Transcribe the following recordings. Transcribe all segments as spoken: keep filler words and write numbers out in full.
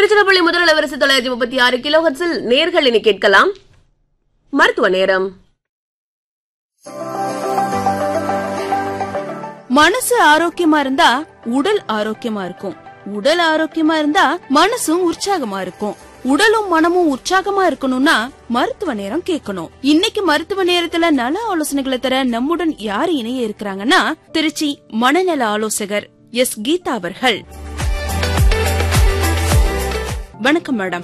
திருச்சிராப்பள்ளி முதல் அலைவரிசை தொள்ளாயிரத்தி முப்பத்தி ஆறு கிலோ ஹெர்ட்ஸில் நேர்கள் இனி கேட்கலாம் மருத்துவ நேரம். மனசு ஆரோக்கியமா இருந்தா உடல் ஆரோக்கியமா இருக்கும். உடல் ஆரோக்கியமா இருந்தா மனசும் உற்சாகமா இருக்கும். உடலும் மனமும் உற்சாகமா இருக்கணும்னா மருத்துவ நேரம் கேட்கணும். இன்னைக்கு மருத்துவ நேரத்துல நல ஆலோசனைகளை தர நம்முடன் யாரு இணைய இருக்கிறாங்கன்னா திருச்சி மனநல ஆலோசகர் எஸ் கீதா அவர்கள். வணக்கம் மேடம்.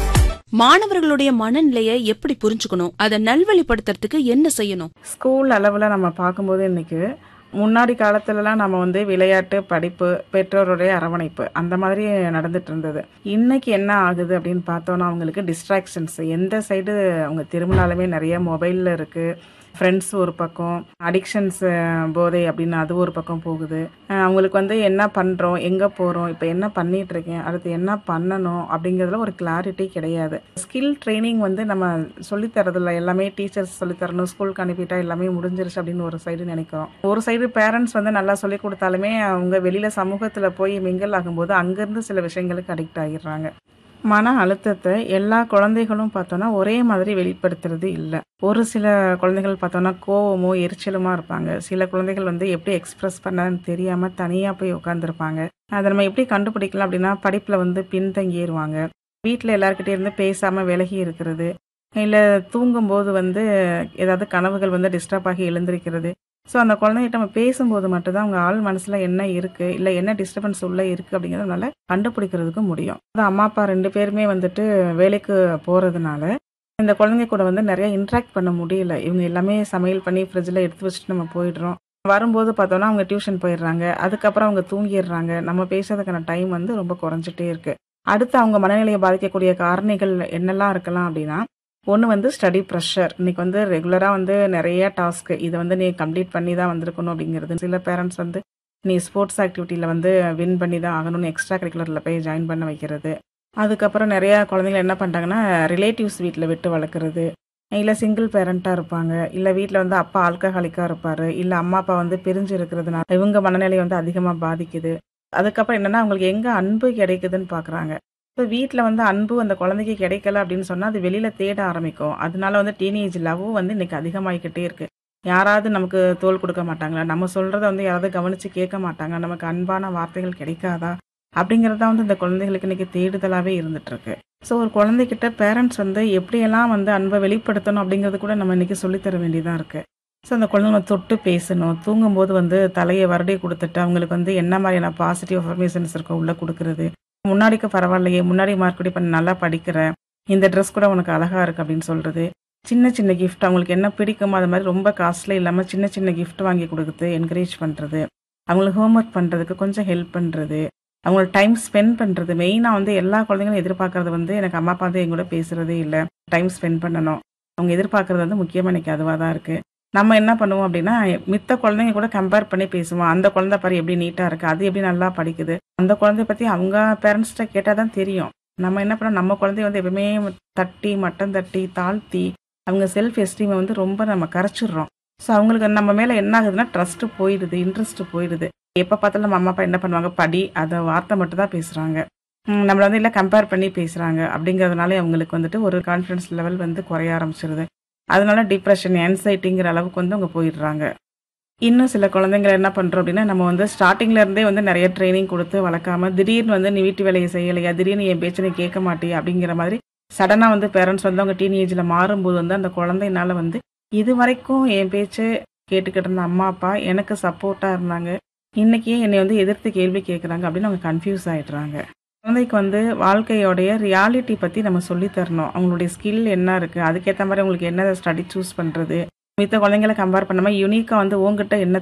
மாணவர்களுடைய மனநிலையை எப்படி புரிஞ்சுக்கணும், அதை நல்வழிப்படுத்துறதுக்கு என்ன செய்யணும்? ஸ்கூல் அளவில் நம்ம பார்க்கும்போது இன்னைக்கு முன்னாடி காலத்துலலாம் நம்ம வந்து விளையாட்டு, படிப்பு, பெற்றோருடைய அரவணைப்பு அந்த மாதிரி நடந்துட்டு இருந்தது. இன்னைக்கு என்ன ஆகுது அப்படின்னு பார்த்தோன்னா அவங்களுக்கு டிஸ்ட்ராக்ஷன்ஸ் எந்த சைடு அவங்க திரும்பினாலுமே நிறைய மொபைலில் இருக்குது. ஃப்ரெண்ட்ஸ் ஒரு பக்கம், அடிக்ஷன்ஸ் போதை அப்படின்னு அது ஒரு பக்கம் போகுது. அவங்களுக்கு வந்து என்ன பண்ணுறோம், எங்கே போகிறோம், இப்போ என்ன பண்ணிட்டு இருக்கேன், அடுத்து என்ன பண்ணணும் அப்படிங்கிறதுல ஒரு கிளாரிட்டி கிடையாது. ஸ்கில் ட்ரைனிங் வந்து நம்ம சொல்லித்தரதில்ல, எல்லாமே டீச்சர்ஸ் சொல்லித்தரணும், ஸ்கூலுக்கு அனுப்பிட்டா எல்லாமே முடிஞ்சிருச்சு அப்படின்னு ஒரு சைடு நினைக்கிறோம். ஒரு சைடு பேரண்ட்ஸ் வந்து நல்லா சொல்லி கொடுத்தாலுமே அவங்க வெளியில் சமூகத்தில் போய் மிங்கல் ஆகும்போது அங்கேருந்து சில விஷயங்களுக்கு அடிக்ட் ஆகிடுறாங்க. மன அழுத்தத்தை எல்லா குழந்தைகளும் பார்த்தோன்னா ஒரே மாதிரி வெளிப்படுத்துறது இல்லை. ஒரு சில குழந்தைகள் பார்த்தோன்னா கோவமோ எரிச்சலுமா இருப்பாங்க. சில குழந்தைகள் வந்து எப்படி எக்ஸ்பிரஸ் பண்ணன்னு தெரியாமல் தனியாக போய் உட்காந்துருப்பாங்க. அதை நம்ம எப்படி கண்டுபிடிக்கலாம் அப்படின்னா படிப்பில் வந்து பின்தங்கிடுவாங்க. வீட்டில் எல்லாருக்கிட்டே இருந்து பேசாமல் விலகி இருக்கிறது, இல்லை தூங்கும்போது வந்து ஏதாவது கனவுகள் வந்து டிஸ்டர்ப் ஆகி எழுந்திருக்கிறது. ஸோ அந்த குழந்தைகிட்ட நம்ம பேசும்போது மட்டும்தான் அவங்க ஆள் மனசில் என்ன இருக்குது, இல்லை என்ன டிஸ்டர்பன்ஸ் உள்ளே இருக்குது அப்படிங்கிறத நம்மளால் கண்டுபிடிக்கிறதுக்கு முடியும். அது அம்மா அப்பா ரெண்டு பேருமே வந்துட்டு வேலைக்கு போகிறதுனால இந்த குழந்தைங்க கூட வந்து நிறைய இன்ட்ராக்ட் பண்ண முடியல. இவங்க எல்லாமே சமையல் பண்ணி ஃப்ரிட்ஜில் எடுத்து வச்சுட்டு நம்ம போயிடுறோம். வரும்போது பார்த்தோன்னா அவங்க டியூஷன் போயிடுறாங்க, அதுக்கப்புறம் அவங்க தூங்கிடுறாங்க. நம்ம பேசுறதுக்கான டைம் வந்து ரொம்ப குறைஞ்சிட்டே இருக்குது. அடுத்து அவங்க மனநிலையை பாதிக்கக்கூடிய காரணிகள் என்னெல்லாம் இருக்கலாம் அப்படின்னா, ஒன்று வந்து ஸ்டடி ப்ரெஷர். இன்னைக்கு வந்து ரெகுலராக வந்து நிறைய டாஸ்க்கு, இதை வந்து நீ கம்ப்ளீட் பண்ணி தான் வந்திருக்கணும் அப்படிங்கிறது. சில பேரண்ட்ஸ் வந்து நீ ஸ்போர்ட்ஸ் ஆக்டிவிட்டியில் வந்து வின் பண்ணி தான் ஆகணும்னு எக்ஸ்ட்ரா கரிக்குலரில் போய் ஜாயின் பண்ண வைக்கிறது. அதுக்கப்புறம் நிறையா குழந்தைங்க என்ன பண்ணுறாங்கன்னா ரிலேட்டிவ்ஸ் வீட்டில் விட்டு வளர்க்குறது, இல்லை சிங்கிள் பேரண்ட்டாக இருப்பாங்க, இல்லை வீட்டில் வந்து அப்பா ஆல்கஹாலிக்காக இருப்பார், இல்லை அம்மா அப்பா வந்து பிரிஞ்சு இருக்கிறதுனால இவங்க மனநிலை வந்து அதிகமாக பாதிக்குது. அதுக்கப்புறம் என்னென்னா அவங்களுக்கு எங்கே அன்பு கிடைக்குதுன்னு பார்க்குறாங்க. இப்போ வீட்டில் வந்து அன்பு அந்த குழந்தைக்கு கிடைக்கல அப்படின்னு சொன்னால் அது வெளியில் தேட ஆரம்பிக்கும். அதனால வந்து டீனேஜ் லவ்வும் வந்து இன்னைக்கு அதிகமாகிக்கிட்டே இருக்குது. யாராவது நமக்கு தோள் கொடுக்க மாட்டாங்களா, நம்ம சொல்கிறத வந்து யாராவது கவனித்து கேட்க மாட்டாங்க, நமக்கு அன்பான வார்த்தைகள் கிடைக்காதா அப்படிங்கிறது தான் வந்து இந்த குழந்தைகளுக்கு இன்றைக்கி தேடுதலாகவே இருந்துகிட்ருக்கு. ஸோ ஒரு குழந்தைகிட்ட பேரண்ட்ஸ் வந்து எப்படியெல்லாம் வந்து அன்பை வெளிப்படுத்தணும் அப்படிங்கிறது கூட நம்ம இன்றைக்கி சொல்லித்தர வேண்டியதாக இருக்குது. ஸோ அந்த குழந்தைங்களை தொட்டு பேசணும், தூங்கும்போது வந்து தலையை வருடி கொடுத்துட்டு அவங்களுக்கு வந்து என்ன மாதிரியான பாசிட்டிவ் அஃபர்மேஷன்ஸ் இருக்கோ உள்ளே கொடுக்குறது. முன்னாடிக்கு பரவாயில்லையே, முன்னாடி மார்க்கடி பண்ண நல்லா படிக்கிற, இந்த ட்ரெஸ் கூட உனக்கு அழகாக இருக்குது அப்படின்னு சொல்கிறது. சின்ன சின்ன கிஃப்ட் அவங்களுக்கு என்ன பிடிக்குமோ அது மாதிரி ரொம்ப காஸ்ட்லி இல்லாமல் சின்ன சின்ன கிஃப்ட் வாங்கி கொடுக்குறது, என்கரேஜ் பண்ணுறது, அவங்களுக்கு ஹோம்ஒர்க் பண்ணுறதுக்கு கொஞ்சம் ஹெல்ப் பண்ணுறது, அவங்களோட டைம் ஸ்பெண்ட் பண்ணுறது. மெயினாக வந்து எல்லா குழந்தைங்களும் எதிர்பார்க்கறது வந்து எனக்கு அம்மா அப்பா வந்து எங்கூட பேசுகிறதே இல்லை, டைம் ஸ்பெண்ட் பண்ணணும். அவங்க எதிர்பார்க்கறது வந்து முக்கியமாக எனக்கு அதுவாக தான் இருக்குது. நம்ம என்ன பண்ணுவோம் அப்படின்னா மித்த குழந்தைங்க கூட கம்பேர் பண்ணி பேசுவோம். அந்த குழந்தை பாரு எப்படி நீட்டாக இருக்குது, அது எப்படி நல்லா படிக்குது, அந்த குழந்தைய பற்றி அவங்க பேரண்ட்ஸ்கிட்ட கேட்டால் தான் தெரியும். நம்ம என்ன பண்ணோம், நம்ம குழந்தைய வந்து எப்பவுமே தட்டி மட்டம் தட்டி தாழ்த்தி அவங்க செல்ஃப் எஸ்டீமை வந்து ரொம்ப நம்ம கரைச்சிடுறோம். ஸோ அவங்களுக்கு நம்ம மேலே என்ன ஆகுதுன்னா ட்ரஸ்ட்டு போயிடுது, இன்ட்ரெஸ்ட் போயிடுது. எப்போ பார்த்தாலும் நம்ம அம்மா அப்பா என்ன பண்ணுவாங்க, படி அதை வார்த்தை மட்டும் தான் பேசுகிறாங்க, நம்மளை வந்து இல்லை கம்பேர் பண்ணி பேசுகிறாங்க. அப்படிங்கிறதுனால அவங்களுக்கு வந்துட்டு ஒரு கான்ஃபிடன்ஸ் லெவல் வந்து குறைய ஆரம்பிச்சிருது. அதனால டிப்ரெஷன், ஆன்சைட்டிங்கிற அளவுக்கு வந்து அவங்க போயிடுறாங்க. இன்னும் சில குழந்தைங்களை என்ன பண்ணுறோம் அப்படின்னா நம்ம வந்து ஸ்டார்டிங்ல இருந்தே வந்து நிறைய ட்ரைனிங் கொடுத்து வளர்க்காம திடீர்னு வந்து நீ வீட்டு வேலையை செய்யலையா, திடீர்னு என் பேச்சு நீ கேட்க மாட்டியா அப்படிங்கிற மாதிரி சடனாக வந்து பேரண்ட்ஸ் வந்து அவங்க டீனேஜில் மாறும்போது வந்து அந்த குழந்தைனால வந்து இது வரைக்கும் என் பேச்சு கேட்டுக்கிட்டு இருந்த அம்மா அப்பா எனக்கு சப்போர்ட்டாக இருந்தாங்க, இன்னைக்கே என்னை வந்து எதிர்த்து கேள்வி கேட்குறாங்க அப்படின்னு அவங்க கன்ஃபியூஸ் ஆகிடுறாங்க. குழந்தைக்கு வந்து வாழ்க்கையோடைய ரியாலிட்டி பற்றி நம்ம சொல்லித்தரணும். அவங்களுடைய ஸ்கில் என்ன இருக்குது, அதுக்கேற்ற மாதிரி அவங்களுக்கு என்ன ஸ்டடி சூஸ் பண்ணுறது, மித்த குழந்தைங்களை கம்பேர் பண்ணாமல் யூனிக்காக வந்து உங்ககிட்ட என்ன